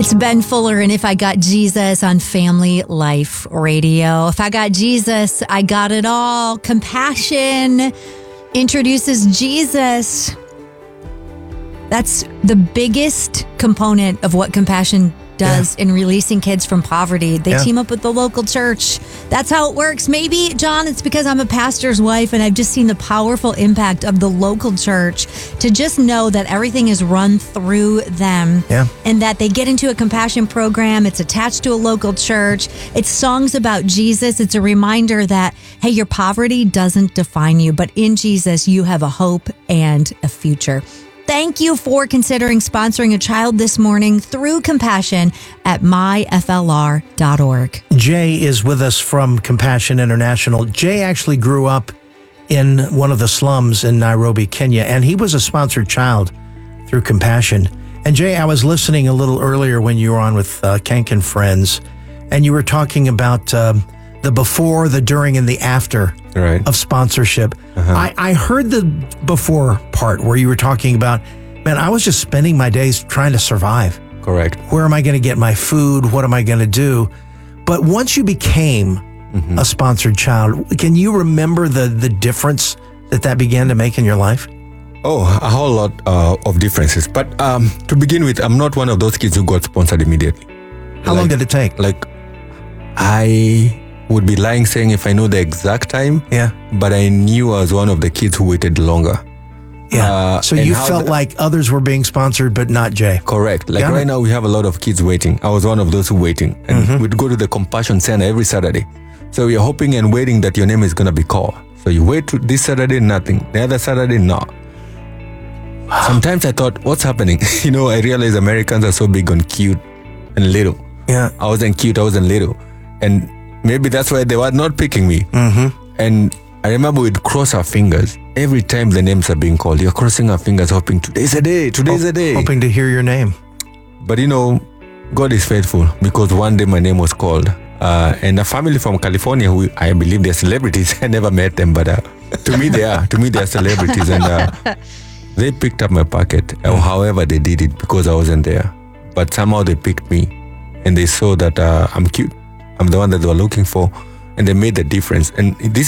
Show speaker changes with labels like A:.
A: It's Ben Fuller and If I Got Jesus on Family Life Radio. If I got Jesus, I got it all. Compassion introduces Jesus. That's the biggest component of what Compassion does in releasing kids from poverty. They team up with the local church. That's how it works. Maybe, John, it's because I'm a pastor's wife and I've just seen the powerful impact of the local church to just know that everything is run through them and that they get into a Compassion program. It's attached to a local church. It's songs about Jesus. It's a reminder that, hey, your poverty doesn't define you, but in Jesus, you have a hope and a future. Thank you for considering sponsoring a child this morning through Compassion at myflr.org.
B: Jay is with us from Compassion International. Jay actually grew up in one of the slums in Nairobi, Kenya, and he was a sponsored child through Compassion. And Jay, I was listening a little earlier when you were on with Kenk and Friends, and you were talking about the before, the during, and the after of sponsorship. I heard the before part where you were talking about, man, I was just spending my days trying to survive.
C: Correct.
B: Where am I going to get my food? What am I going to do? But once you became a sponsored child, can you remember the difference that began to make in your life?
C: Oh, a whole lot of differences. But to begin with, I'm not one of those kids who got sponsored immediately.
B: How long did it take?
C: I would be lying saying if I know the exact time. But I knew I was one of the kids who waited longer.
B: So you felt like others were being sponsored, but not Jay.
C: Correct. Right now we have a lot of kids waiting. I was one of those who waiting. And we'd go to the Compassion Center every Saturday. So you're hoping and waiting that your name is going to be called. So you wait this Saturday, nothing. The other Saturday, no. Sometimes I thought, what's happening? I realized Americans are so big on cute and little. I wasn't cute, I wasn't little. And maybe that's why they were not picking me. And I remember we'd cross our fingers every time the names are being called. You're crossing our fingers hoping today's a day.
B: Hoping to hear your name.
C: But God is faithful because one day my name was called. And a family from California who I believe they're celebrities. I never met them, but to me they are. To me they are celebrities. And they picked up my packet, or however they did it because I wasn't there. But somehow they picked me and they saw that I'm cute. I'm the one that they were looking for, and they made the difference. And this